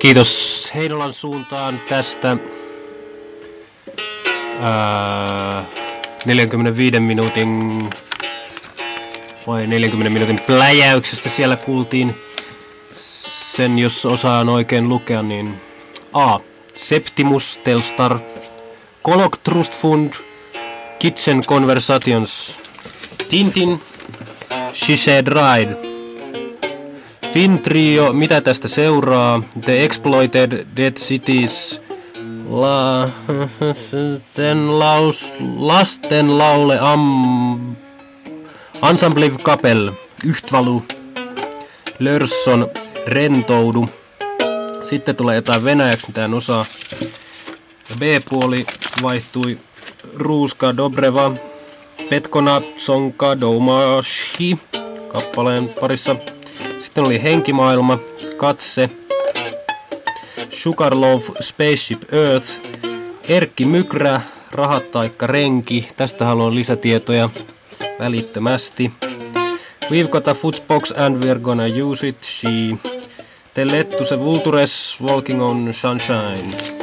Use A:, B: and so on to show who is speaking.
A: Kiitos Heinolan suuntaan tästä 45 minuutin vai 40 minuutin pläjäyksestä. Siellä kuultiin sen, jos osaan oikein lukea, niin Septimus Telstar, Colloq Trust Fund, Kitchen Conversations, Tintin, She Said Ride, Fin Trio, Mitä tästä seuraa, The Exploited, Dead Cities, Lastenlaule, Ensemble Kapel, Yhtvalu, Lörsson, Rentoudu. Sitten tulee jotain venäjäksi, mitä en osaa. B-puoli vaihtui Ruuska Dobreva, Petkona Tsonka Doumashi kappaleen parissa. Sitten oli Henkimaailma, Katse, Sugarloaf, Spaceship Earth, Erkki Mykrä, Rahat taikka Renki. Tästä haluan lisätietoja välittömästi. We've got a footbox and we're gonna use it. She. Te Lettu se Vultures, Walking on Sunshine.